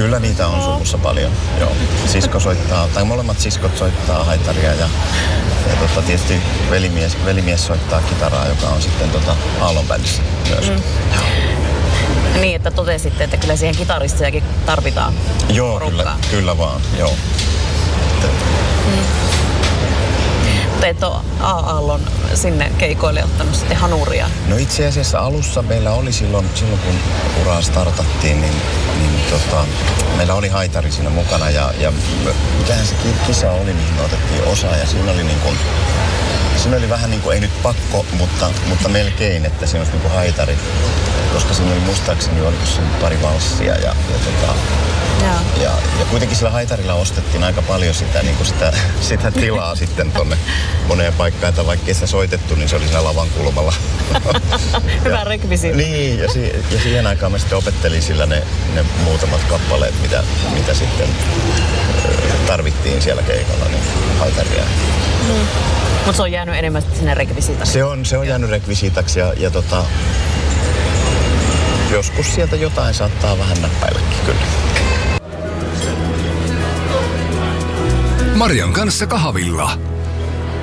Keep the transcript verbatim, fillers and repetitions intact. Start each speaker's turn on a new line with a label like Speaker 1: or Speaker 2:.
Speaker 1: Kyllä niitä on suvussa paljon, joo. Sisko soittaa, tai molemmat siskot soittaa haitaria ja, ja tota, tietysti velimies, velimies soittaa kitaraa, joka on sitten tota aallonbändissä myös. Mm.
Speaker 2: Niin, että totesitte, että kyllä siihen kitaristejakin tarvitaan.
Speaker 1: Joo, kyllä, kyllä vaan, joo.
Speaker 2: Mm. Te et ole A-aallon sinne keikoille ottanut sitten hanuria?
Speaker 1: No itse asiassa alussa meillä oli silloin, silloin kun uraa startattiin, niin, niin tota, meillä oli haitari siinä mukana ja, ja mikähän se kisa oli, mihin me otettiin osaa ja siinä oli niin kuin, siinä oli vähän niin kuin, ei nyt pakko, mutta, mutta melkein, että siinä olisi niin kuin haitari, koska siinä oli muistaakseni, oliko se pari valssia ja, ja tota, Ja, ja, ja kuitenkin sillä haitarilla ostettiin aika paljon sitä, niin kuin sitä, sitä tilaa sitten tonne moneen paikkaan, että vaikka ei sitä soitettu, niin se oli siinä lavan kulmalla.
Speaker 2: Hyvä rekvisiitti.
Speaker 1: Niin, ja, si, ja siihen aikaan mä sitten opettelin sillä ne, ne muutamat kappaleet, mitä, mitä sitten tarvittiin siellä keikalla, niin haitaria.
Speaker 2: Mm. Mutta se on jäänyt enemmän sinne rekvisiitaksi.
Speaker 1: Se on, se on jäänyt rekvisiitaksi ja, ja tota, joskus sieltä jotain saattaa vähän näppäilläkin kyllä.
Speaker 3: Marian kanssa kahvilla.